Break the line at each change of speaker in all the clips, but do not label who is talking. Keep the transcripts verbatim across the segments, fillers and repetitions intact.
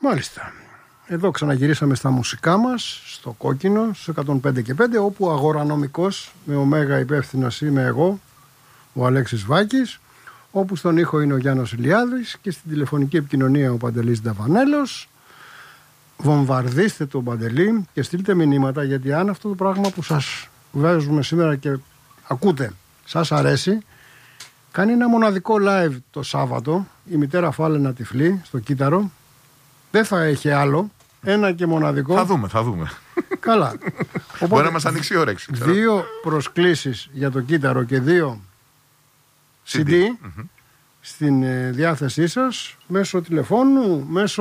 Μάλιστα. Εδώ ξαναγυρίσαμε στα μουσικά μας, στο Κόκκινο, στους εκατόν πέντε και πέντε, όπου αγορανομικός, με ωμέγα υπεύθυνος είμαι εγώ, ο Αλέξης Βάκης, όπου στον ήχο είναι ο Γιάννος Ηλιάδης και στην τηλεφωνική επικοινωνία ο Παντελής Νταβανέλος. Βομβαρδίστε τον Παντελή και στείλτε μηνύματα, γιατί αν αυτό το πράγμα που σας βάζουμε σήμερα και ακούτε σας αρέσει, κάνει ένα μοναδικό live το Σάββατο η μητέρα Φάλαινα Τυφλή στο Κύτταρο. Δεν θα έχει άλλο. Ένα και μοναδικό.
Θα δούμε, θα δούμε.
Καλά. Οπότε,
μπορεί να μας ανοίξει η όρεξη. Ξέρω.
Δύο προσκλήσεις για το Κύτταρο και δύο σι ντι, σι ντι mm-hmm. στην ε, διάθεσή σας, μέσω τηλεφώνου, μέσω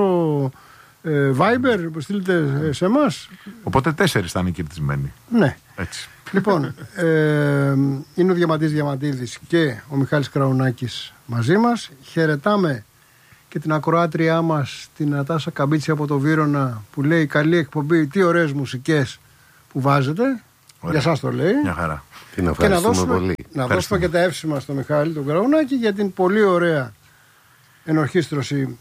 ε, Viber που στείλετε ε, σε εμάς.
Οπότε τέσσερις θα είναι κερδισμένοι.
Ναι.
Έτσι.
Λοιπόν, ε, είναι ο Διαμαντής Διαμαντίδης και ο Μιχάλης Κραουνάκης μαζί μας. Χαιρετάμε και την ακροάτριά μας, την Νατάσα Καμπίτση από το Βύρωνα, που λέει καλή εκπομπή, τι ωραίες μουσικές που βάζετε. Ωραία. Για σας το λέει.
Μια χαρά.
Την ευχαριστούμε
και να δώσουμε,
πολύ.
Να δώσουμε και τα εύσημα στο Μιχάλη τον Κραουνάκη για την πολύ ωραία ενορχήστρωση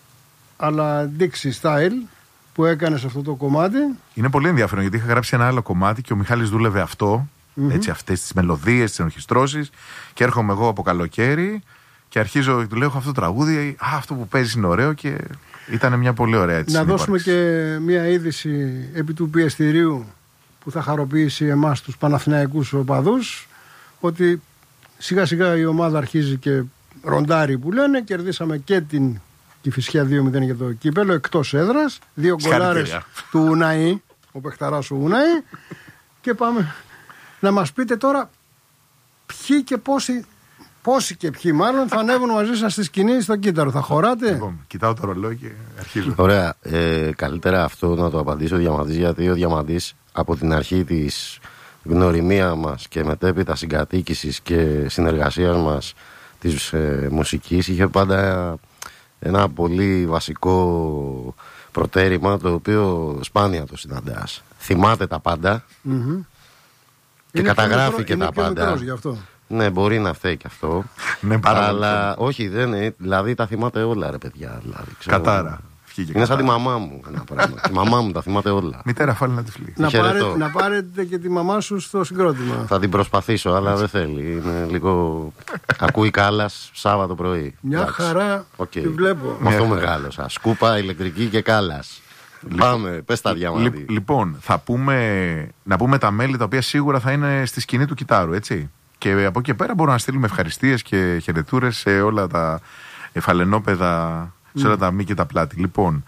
αλλά Dixie Style που έκανε σε αυτό το κομμάτι.
Είναι πολύ ενδιαφέρον, γιατί είχα γράψει ένα άλλο κομμάτι και ο Μιχάλης δούλευε αυτό, mm-hmm. έτσι, αυτές τις μελωδίες, τις ενορχιστρώσεις, και έρχομαι εγώ από καλοκαίρι και αρχίζω, του λέω, έχω αυτό το τραγούδι, α, αυτό που παίζει είναι ωραίο, και ήταν μια πολύ ωραία έτσι.
Να δώσουμε και μια είδηση επί του πιεστηρίου που θα χαροποιήσει εμάς τους Παναθηναϊκούς οπαδούς, ότι σιγά σιγά η ομάδα αρχίζει και ροντάρει που λένε. Κερδίσαμε και την Κηφισιά δύο μηδέν για το κύπελο εκτός έδρας, δύο γκολάρες του Ουναή, ο παιχταράς ο Ουναή. Και πάμε να μας πείτε τώρα ποιοι και πόσοι, πόσοι και ποιοι μάλλον θα ανέβουν μαζί σας στη σκηνή στο Κύτταρο. Θα χωράτε?
Λοιπόν, κοιτάω το ρολόι και αρχίζω.
Ωραία. Ε, καλύτερα αυτό να το απαντήσει ο Διαμαντής, γιατί ο Διαμαντής από την αρχή της γνωριμία μας και μετέπειτα συγκατοίκησης και συνεργασίας μας της ε, μουσικής είχε πάντα ένα πολύ βασικό προτέρημα, το οποίο σπάνια το συναντάς. Θυμάται τα πάντα mm-hmm. και είναι καταγράφει και, μικρό, και τα πάντα.
Γι' αυτό.
Ναι, μπορεί να φταίει και αυτό.
Ναι,
αλλά όχι, δεν είναι. Δηλαδή τα θυμάται όλα, ρε παιδιά. Δηλαδή, ξέρω,
Κατάρα.
Είναι κατάρα. Σαν τη μαμά μου ένα πράγμα. Τη μαμά μου τα θυμάται όλα.
Μητέρα Φάλαινα Τυφλή.
Να, πάρε, να πάρετε και τη μαμά σου στο συγκρότημα.
Θα την προσπαθήσω, αλλά δεν θέλει. Είναι λίγο. Ακούει Κάλλας Σάββατο πρωί.
Μια Λάξ. Χαρά. Okay. Τη βλέπω.
Με αυτό μεγάλωσα. Σκούπα, ηλεκτρική και Κάλλας. Πάμε, πες τα Διαμαντή.
Λοιπόν, θα πούμε, να πούμε τα μέλη τα οποία σίγουρα θα είναι στη σκηνή του Κιτάρου, έτσι. Και από εκεί και πέρα μπορούμε να στείλουμε ευχαριστίες και χαιρετούρες σε όλα τα φαλενόπεδα, mm. σε όλα τα μη και τα πλάτη. Λοιπόν,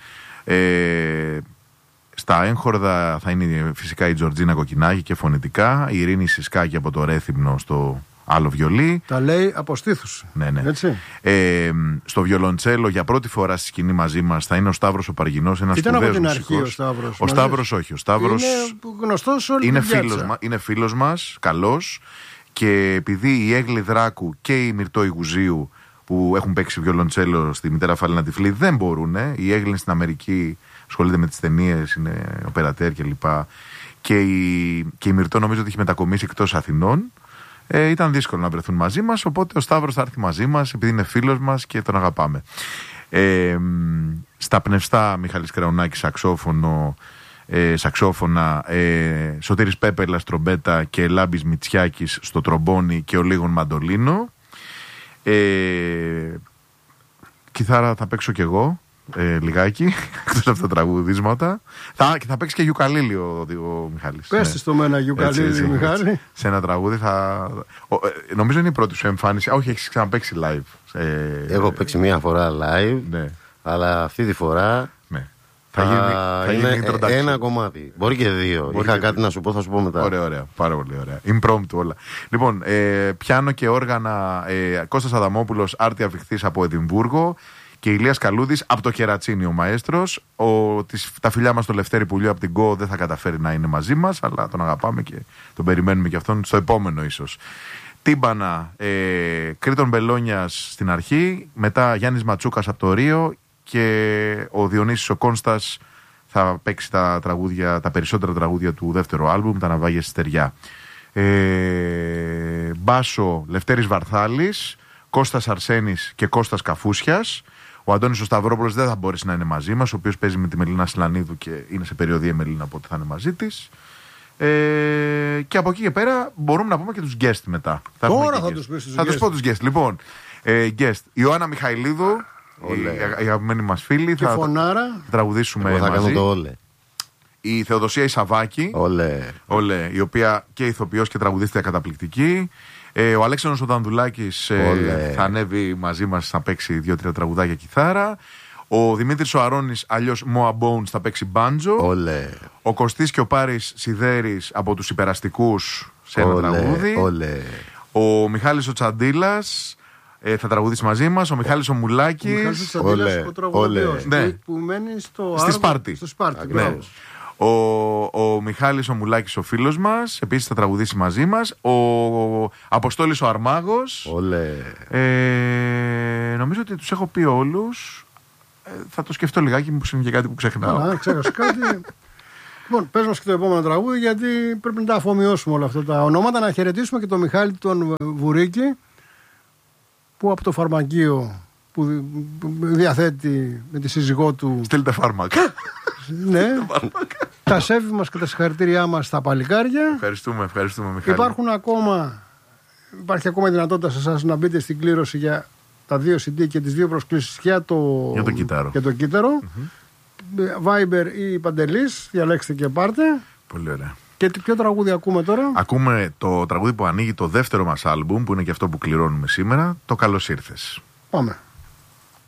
ε, στα έγχορδα θα είναι φυσικά η Τζορτζίνα Κοκκινάκη και φωνητικά, η Ειρήνη Σισκάκη από το Ρέθυμνο στο άλλο βιολί.
Τα λέει από στήθους.
Ναι, ναι.
Έτσι.
Ε, στο βιολοντσέλο για πρώτη φορά στη σκηνή μαζί μας θα είναι ο Σταύρος ο Παργινός, ένας
Ήταν
σπουδαίος
από την
μουσικός.
Αρχή ο Σταύρος.
Ο Σταύρος όχι. Ο Σταύρος
είναι γνωστός όλη
είναι
την
φίλος, μα, είναι φίλος μας, καλός. Και επειδή η Έγλη Δράκου και η Μυρτώ Ιγουζίου που έχουν παίξει βιολοντσέλο στη μητέρα Φάλαινα Τυφλή δεν μπορούν. Η Έγλη στην Αμερική ασχολείται με τις ταινίες, είναι οπερατέρ κλπ. Και η, και η Μυρτώ νομίζω ότι έχει μετακομίσει εκτός Αθηνών. Ε, ήταν δύσκολο να βρεθούν μαζί μας, οπότε ο Σταύρος θα έρθει μαζί μας επειδή είναι φίλος μας και τον αγαπάμε. Ε, στα πνευστά Μιχάλης Κραουνάκης σαξόφωνο, ε, σαξόφωνα, ε, Σωτήρης Πέπελας τρομπέτα και Λάμπης Μητσιάκης στο τρομπόνι και ο Λίγων μαντολίνο. Ε, κιθάρα θα παίξω κι εγώ. Ε, λιγάκι, εκτός από τα τραγουδίσματα. Θα, και θα παίξει και γιουκαλίλι ο, ο Μιχάλης.
Πες της το με ένα γιουκαλίλι, Μιχάλη. Έτσι,
σε ένα τραγούδι θα. Ο, ε, νομίζω είναι η πρώτη σου εμφάνιση. Α, όχι, έχεις ξαναπαίξει live. Ε,
Έχω παίξει μία φορά live, ναι. Αλλά αυτή τη φορά. Ναι. Θα, θα, γίνει, θα γίνει είναι ένα κομμάτι. Μπορεί και δύο. Μπορεί Είχα και κάτι δύο. Να σου πω, θα σου πω μετά.
Ωραία, ωραία. Πάρα πολύ ωραία. Impromptu όλα. Λοιπόν, ε, πιάνο και όργανα ε, Κώστας Αδαμόπουλος, άρτη αφιχθής από Εδιμβούργο. Και Ηλίας Καλούδης από το Κερατσίνι, ο μαέστρος. Ο, τις, τα φιλιά μας στο Λευτέρη Πουλιού από την Γκο δεν θα καταφέρει να είναι μαζί μας, αλλά τον αγαπάμε και τον περιμένουμε και αυτόν στο επόμενο ίσως. Τύμπανα, ε, Κρήτον Μπελόνιας στην αρχή, μετά Γιάννης Ματσούκας από το Ρίο και ο Διονύσης ο Κόνστας θα παίξει τα, τραγούδια, τα περισσότερα τραγούδια του δεύτερου άλμπουμ, τα Ναυάγια στη Στεριά. Ε, μπάσο Λευτέρης Βαρθάλης, Κώστας Αρσένης και Κώστας Καφούσιας. Ο Αντώνης ο Σταυρόπουλος δεν θα μπορέσει να είναι μαζί μας, ο οποίος παίζει με τη Μελίνα Σλανίδου και είναι σε περιοδία Μελίνα, οπότε θα είναι μαζί της. Ε, και από εκεί και πέρα μπορούμε να πούμε και τους guest μετά.
Τώρα
θα,
θα τους πεις τους
Θα
guest.
τους πω τους guest. Λοιπόν, ε, guest, Ιωάννα Μιχαηλίδου,
Όλε.
η αγαπημένη μας φίλη.
Και
θα
φωνάρα.
τραγουδήσουμε
Εγώ θα
μαζί.
κάνω το όλε.
Η Θεοδοσία Ισαβάκη,
Όλε.
όλε, η οποία και ηθοποιός και τραγουδίστρια καταπληκτική. Ε, ο Αλέξανδρος ο Δανδουλάκης ε,
Όλε.
θα ανέβει μαζί μας, θα παίξει δύο-τρία τραγουδάκια κιθάρα. Ο Δημήτρης ο Αρώνης, αλλιώς Moa Bones, θα παίξει μπάντζο.
Όλε.
Ο Κωστής και ο Πάρης Σιδέρης από τους Υπεραστικούς σε ένα τραγούδι.
Όλε.
Ο Μιχάλης ο Τσαντίλας ε, θα τραγουδήσει μαζί μας. Ο Μιχάλης ο
Ο
Μουλάκης.
Μιχάλης Τσαντήλας,
Όλε,
ο τραγουδοποιός,
όλε. Ναι.
που μένει στο
Στη
Άρβο-
Σπάρτη.
Στο Σπάρτη,
Ναι.
μπράβο.
Ο, ο Μιχάλης ο Μουλάκης ο φίλος μας, επίσης θα τραγουδήσει μαζί μας. Ο, ο Αποστόλης ο Αρμάγος.
Όλε.
Ε, νομίζω ότι τους έχω πει όλους. Ε, θα το σκεφτώ λιγάκι, μήπως είναι και κάτι που ξεχνάω.
Καλά, ξέχασα κάτι. Λοιπόν, πες μας και το επόμενο τραγούδι, γιατί πρέπει να τα αφομοιώσουμε όλα αυτά τα ονόματα. Να χαιρετήσουμε και τον Μιχάλη τον Βουρίκη, που από το φαρμακείο που διαθέτει με τη σύζυγό του.
Στείλτε φάρμακα.
Ναι, τα σέβη μας και τα συγχαρητήριά μας στα παλικάρια.
Ευχαριστούμε, ευχαριστούμε Μιχάλη.
Υπάρχουν ακόμα, υπάρχει ακόμα η δυνατότητα σε εσάς να μπείτε στην κλήρωση για τα δύο σι ντι και τις δύο προσκλήσεις για το,
Για το κύτταρο.
για το κύτταρο. Viber ή Παντελής, διαλέξτε και πάρτε.
Πολύ ωραία.
Και τι- ποιο τραγούδι ακούμε τώρα?
Ακούμε το τραγούδι που ανοίγει το δεύτερο μας άλμπουμ, που είναι και αυτό που κληρώνουμε σήμερα, το Καλώς ήρθες.
Πάμε.